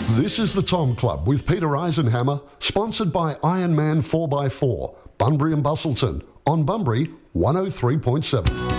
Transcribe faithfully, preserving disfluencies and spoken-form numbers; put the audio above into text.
This is the Tom Club with Peter Eisenhammer, sponsored by Ironman four by four, Bunbury and Bustleton, on Bunbury one oh three point seven.